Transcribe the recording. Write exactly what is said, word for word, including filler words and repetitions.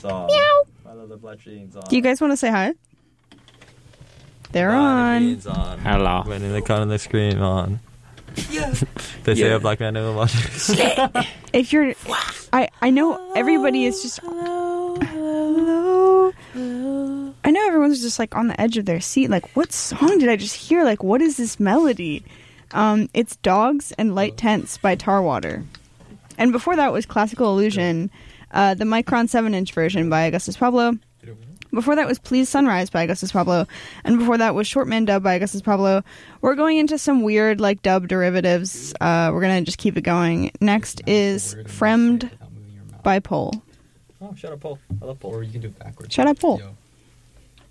song. Meow. I love the Black Jeans on. Do you guys want to say hi? They're Black on. Jeans on. Hello. When they come and they scream on. Yeah. They say Yeah. a black man no emotions. If you're, I I know everybody is just. Hello, hello, hello. I know everyone's just like on the edge of their seat. Like, what song did I just hear? Like, what is this melody? Um, it's "Dogs and Light Tents" by Tarwater, and before that was "Classical Illusion," uh, the Micron seven-inch version by Augustus Pablo. Before that was "Please Sunrise" by Augustus Pablo, and before that was "Short Man Dub" by Augustus Pablo. We're going into some weird like dub derivatives. Uh, we're gonna just keep it going. Next is "Fremd" by Pole. Oh, shut up, Paul. I love Paul. Or you can do it backwards. Shut up, Paul. Yo.